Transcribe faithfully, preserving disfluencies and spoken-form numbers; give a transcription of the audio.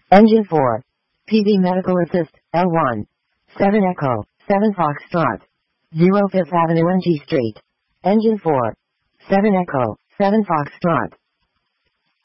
Engine four. P V Medical Assist, L one. seven Echo, seven Foxtrot. zero Fifth Avenue N G Street. Engine four. seven Echo, seven Foxtrot.